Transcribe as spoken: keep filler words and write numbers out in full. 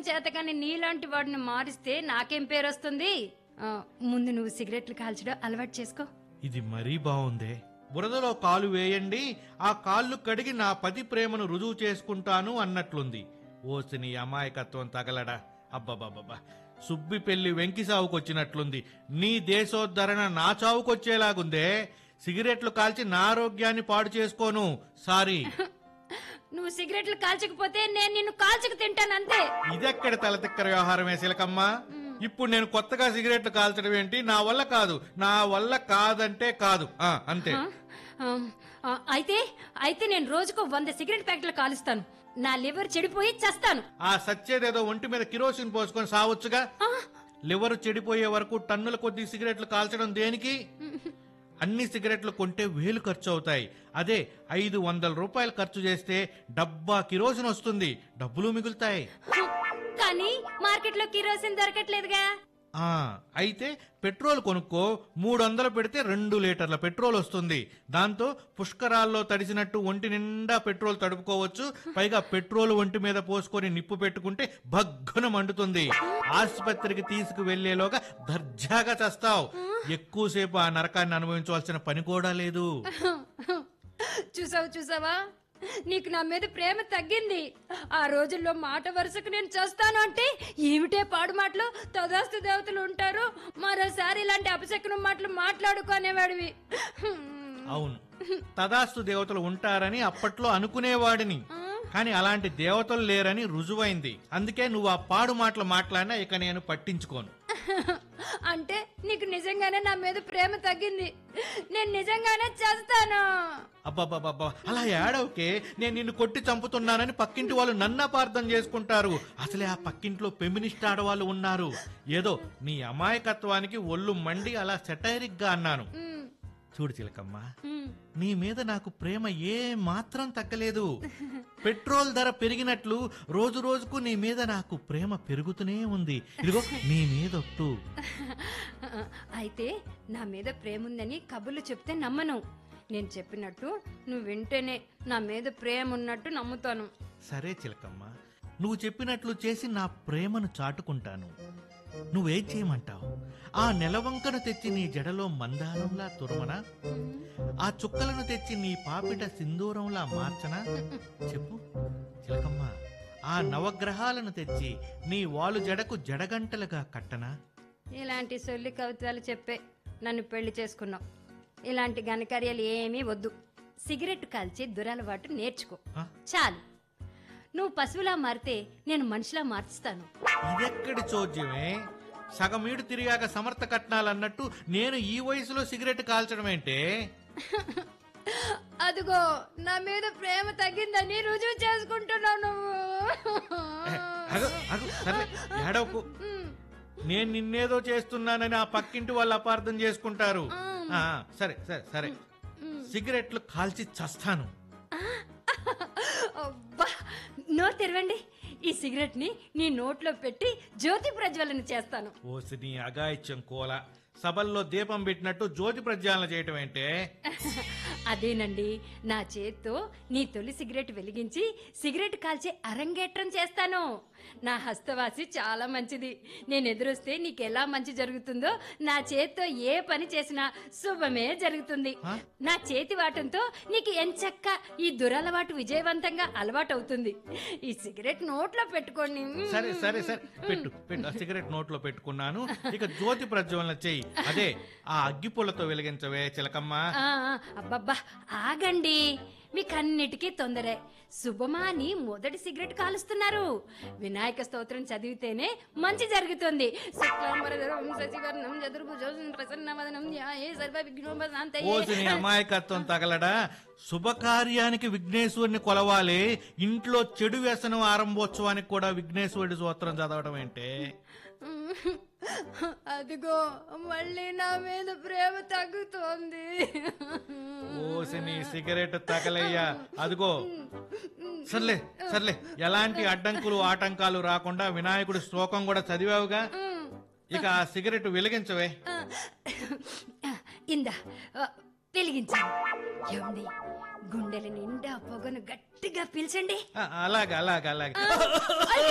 చేతకాని నీలాంటి వాడిని మారిస్తే నాకేం పేరు వస్తుంది? ఆ, ముందు నువ్వు సిగరెట్లు కాల్చడం అలవాటు చేసుకో. ఇది మరీ బాగుందే. బురదలో కాలు వేయండి, ఆ కాళ్ళు కడిగి నా పతి ప్రేమను రుజువు చేసుకుంటాను అన్నట్లుంది. ఓసిని అమాయకత్వం తగలడా. అబ్బబ్బబ్బబ్బా, సుబ్బి పెళ్లి వెంకి సావుకొచ్చినట్లుంది. నీ దేశోద్ధరణ నా చావుకొచ్చేలాగుందే. సిగరెట్లు కాల్చి నా ఆరోగ్యాన్ని పాడు చేసుకోను. సారీ. నువ్వు సిగరెట్లు కాల్చకపోతే నేను నిన్ను కాల్చుకు తింటాను అంతే. ఇదెక్కడ తలతిక్కర వ్యవహారమే శిలకమ్మా. ఇప్పుడు నేను కొత్తగా సిగరెట్లు కాల్చడం ఏంటి? నా వల్ల కాదు, నా వల్ల కాదంటే కాదు, ఆ అంతే. ఆ, ఆ, అయితే అయితే నేను రోజుకో వంద సిగరెట్ ప్యాకెట్లు కాలుస్తాను. నా లివర్ చెడిపోయి చస్తాను. ఆ సచ్చేదేదో ఒంటి మీద కిరోసిన్ పోసుకొని సావచ్చుగా. లివర్ చెడిపోయే వరకు టన్నుల కొద్ది సిగరెట్లు కాల్చడం దేనికి? అన్ని సిగరెట్లు కొంటే వేలు ఖర్చు అవుతాయి. అదే ఐదు వందల రూపాయలు ఖర్చు చేస్తే డబ్బా కిరోసిన్ వస్తుంది, డబ్బులు మిగులుతాయి. కానీ మార్కెట్లో కిరోసిన్ దొరకట్లేదుగా. ఆ అయితే పెట్రోల్ కొనుక్కో. మూడు వందలు పెడితే రెండు లీటర్ల పెట్రోల్ వస్తుంది. దాంతో పుష్కరాల్లో తడిసినట్టు ఒంటి నిండా పెట్రోల్ తడుపుకోవచ్చు. పైగా పెట్రోల్ ఒంటి మీద పోసుకొని నిప్పు పెట్టుకుంటే భగ్గున మండుతుంది. ఆసుపత్రికి తీసుకు వెళ్లేలోగా దర్జాగా చస్తావు. ఎక్కువసేపు ఆ నరకాన్ని అనుభవించవలసిన పని కూడా లేదు. చూసావు చూసావా, నీకు నా మీద ప్రేమ తగ్గింది. ఆ రోజుల్లో మాట వరుసకు నేను చేస్తాను అంటే ఏమిటే పాడు మాటలు, తదాస్తు దేవతలు ఉంటారు, మరోసారి ఇలాంటి అపశకునం మాటలు మాట్లాడుకునేవాడివి. అవును, తదాస్తు దేవతలు ఉంటారని అప్పట్లో అనుకునేవాడిని. కానీ అలాంటి దేవతలు లేరని రుజువైంది. అందుకే నువ్వు ఆ పాడు మాటలు మాట్లాడినా ఇక నేను పట్టించుకోను. అంటే నీకు నిజంగానే నా మీద ప్రేమ తగ్గింది. నేను నిజంగానే చేస్తాను. అబ్బాబ్బాబ్బా, అలా ఏడవకే. నేను నిన్ను కొట్టి చంపుతున్నానని పక్కింటి వాళ్ళు నన్ను అపార్థం చేసుకుంటారు. అసలే ఆ పక్కింట్లో ఫెమినిస్ట్ ఆడవాళ్ళు ఉన్నారు. ఏదో నీ అమాయకత్వానికి ఒళ్ళు మండి అలా సెటైరిక్ గా అన్నాను. చూడు చిలకమ్మ, నీ మీద నాకు ప్రేమ ఏ మాత్రం తగ్గలేదు. పెట్రోల్ ధర పెరిగినట్లు రోజు రోజుకు నీ మీద నాకు ప్రేమ పెరుగుతూనే ఉంది. ఇదిగో నీ మీదొట్టు. అయితే నా మీద ప్రేమ ఉందని కబుర్లు చెప్తే నమ్మను. నేను చెప్పినట్టు నువ్వు వింటేనే నా మీద ప్రేమ ఉన్నట్టు నమ్ముతాను. సరే చిలకమ్మ, నువ్వు చెప్పినట్లు చేసి నా ప్రేమను చాటుకుంటాను. నువ్వేం చేయమంటావు? ఆ నెలవంకను తెచ్చి నీ జడలో మందారంలా తురమనా? ఆ చుక్కలను తెచ్చి నీ పాపిట సింధూరంలా మార్చనా? చెప్పు చిలకమ్మ, ఆ నవగ్రహాలను తెచ్చి నీ వాలు జడకు జడగంటలుగా కట్టనా? ఇలాంటి సొల్లి కవితలు చెప్పే నన్ను పెళ్లి చేసుకున్నావు. ఇలాంటి ఘనకార్యాలు ఏమీ వద్దు. సిగరెట్ కాల్చి దురలవాటు నేర్చుకో చాలు. నువ్వు పశువులా మారితే నేను మనిషిలా మార్చుతాను. ఇదెక్కడి చోద్యమే? సగమీడు తిరిగాక సమర్థ కట్నాలన్నట్టు నేను ఈ వయసులో సిగరెట్ కాల్చడం ఏంటే? అదిగో నా మీద ప్రేమ తగ్గిందని రుజువు చేసుకుంటున్నావు నువ్వు. ఏడవకు. నేను నిన్నేదో చేస్తున్నానని ఆ పక్కింటి వాళ్ళు అపార్థం చేసుకుంటారు. సరే సరే సరే, సిగరెట్లు కాల్చి చస్తాను. నోరు తెరవండి. ఈ సిగరెట్ ని నీ నోట్లో పెట్టి జ్యోతి ప్రజ్వలన చేస్తాను. ఓసి నీ అగాయిత్యం కోల. సభల్లో దీపం పెట్టినట్టు జ్యోతి ప్రజ్వలన చేయటం ఏంటే? అదేనండి, నా చేత్తో నీ తొలి సిగరెట్ వెలిగించి సిగరెట్ కాల్చే అరంగేట్రం చేస్తాను. నా హస్తవాసి చాలా మంచిది. నేను ఎదురొస్తే నీకెలా మంచి జరుగుతుందో నా చేత్తో ఏ పని చేసినా శుభమే జరుగుతుంది. నా చేతి వాటంతో నీకు ఎంచక్క ఈ దురలవాటు విజయవంతంగా అలవాటు అవుతుంది. ఈ సిగరెట్ నోట్లో పెట్టుకోండి. సరే సరే సరే, పెట్టు పెట్టు. సిగరెట్ నోట్లో పెట్టుకున్నాను. ఇక జ్యోతి ప్రజ్వలన చెయ్యి. అదే ఆ అగ్గిపుల్లతో వెలిగించవే చిలకమ్మ. అబ్బబ్బా ఆగండి, మీకన్నిటికీ తొందరే. శుభమాని మొదటి సిగరెట్ కాలుస్తున్నారు. వినాయక స్తోత్రం చదివితేనే మంచి జరుగుతుంది. అమాయకత్వం తగలడా? శుభకార్యానికి విఘ్నేశ్వరుని కొలవాలి. ఇంట్లో చెడు వ్యసనం ఆరంభోత్సవానికి కూడా విఘ్నేశ్వరుడి స్తోత్రం చదవడం ఏంటే? అదిగో మళ్ళీ నా మీద ప్రేమ తగ్గుతోంది. ఓసి నీ సిగరెట్ తగలయ్యా. అదిగో సర్లే సర్లే, ఎలాంటి అడ్డంకులు ఆటంకాలు రాకుండా వినాయకుడి శ్లోకం కూడా చదివావుగా. ఇక ఆ సిగరెట్ వెలిగించవే. ఇందా వెలిగించండి. ఏమండి, గుండెల నిండా పొగను గట్టిగా పీల్చండి. అలాగే అలాగే అలాగే.